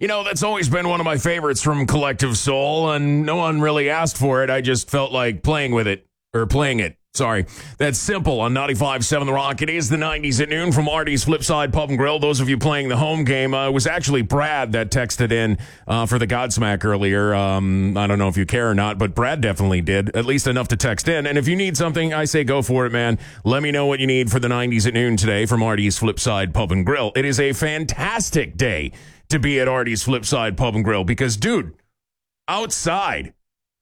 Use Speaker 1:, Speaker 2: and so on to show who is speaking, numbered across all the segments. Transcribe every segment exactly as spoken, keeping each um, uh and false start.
Speaker 1: You know, that's always been one of my favorites from Collective Soul, and no one really asked for it. I just felt like playing with it, or playing it. Sorry. That's Simple on ninety-five point seven The Rock. It is the nineties at noon from Artie's Flipside Pub and Grill. Those of you playing the home game, uh, it was actually Brad that texted in uh, for the Godsmack earlier. Um, I don't know if you care or not, but Brad definitely did, at least enough to text in. And if you need something, I say go for it, man. Let me know what you need for the nineties at noon today from Artie's Flipside Pub and Grill. It is a fantastic day to be at Artie's Flipside Pub and Grill because, dude, outside,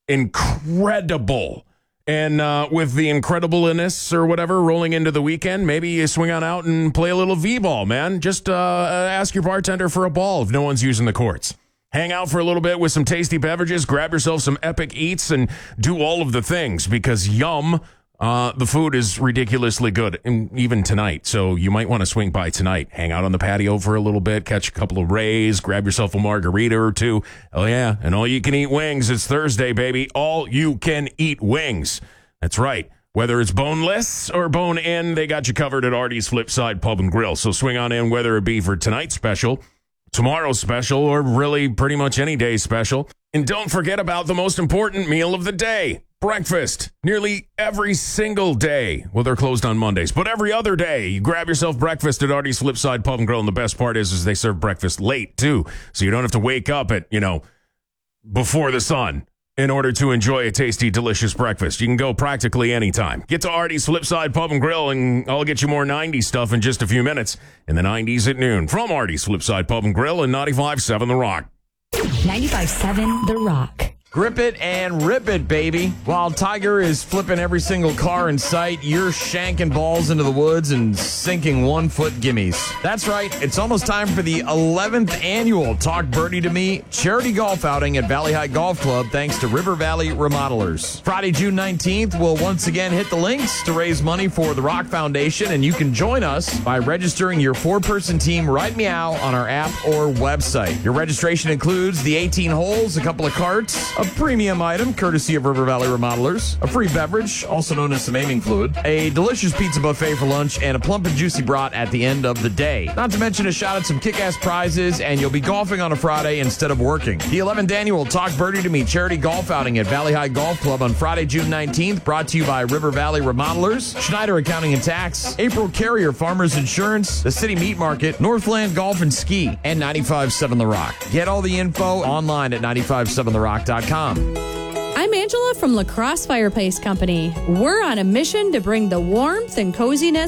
Speaker 1: incredible. And uh, with the incredibleness or whatever rolling into the weekend, maybe you swing on out and play a little V-ball, man. Just uh, ask your bartender for a ball if no one's using the courts. Hang out for a little bit with some tasty beverages, grab yourself some epic eats, and do all of the things because, yum, uh, the food is ridiculously good, and even tonight. So you might want to swing by tonight. Hang out on the patio for a little bit, catch a couple of rays, grab yourself a margarita or two. Oh, yeah, and all-you-can-eat wings. It's Thursday, baby. All-you-can-eat wings. That's right. Whether it's boneless or bone-in, they got you covered at Artie's Flipside Pub and Grill. So swing on in, whether it be for tonight's special, tomorrow's special, or really pretty much any day's special. And don't forget about the most important meal of the day. Breakfast, nearly every single day. Well, they're closed on Mondays, but every other day, you grab yourself breakfast at Artie's Flipside Pub and Grill, and the best part is, is they serve breakfast late, too, so you don't have to wake up at, you know, before the sun in order to enjoy a tasty, delicious breakfast. You can go practically anytime. Get to Artie's Flipside Pub and Grill, and I'll get you more nineties stuff in just a few minutes in the nineties at noon from Artie's Flipside Pub and Grill and ninety-five point seven The Rock.
Speaker 2: ninety-five point seven The Rock.
Speaker 3: Grip it and rip it, baby. While Tiger is flipping every single car in sight, you're shanking balls into the woods and sinking one-foot gimmies. That's right. It's almost time for the eleventh annual Talk Birdie to Me charity golf outing at Valley High Golf Club thanks to River Valley Remodelers. Friday, June nineteenth, we'll once again hit the links to raise money for the Rock Foundation, and you can join us by registering your four-person team right meow on our app or website. Your registration includes the eighteen holes, a couple of carts, a premium item courtesy of River Valley Remodelers, a free beverage, also known as some aiming fluid, a delicious pizza buffet for lunch, and a plump and juicy brat at the end of the day. Not to mention a shot at some kick-ass prizes, and you'll be golfing on a Friday instead of working. The eleventh annual Talk Birdie to Me charity golf outing at Valley High Golf Club on Friday, June nineteenth, brought to you by River Valley Remodelers, Schneider Accounting and Tax, April Carrier Farmers Insurance, the City Meat Market, Northland Golf and Ski, and ninety-five point seven The Rock. Get all the info online at ninety-five point seven the rock dot com.
Speaker 4: I'm Angela from La Crosse Fireplace Company. We're on a mission to bring the warmth and coziness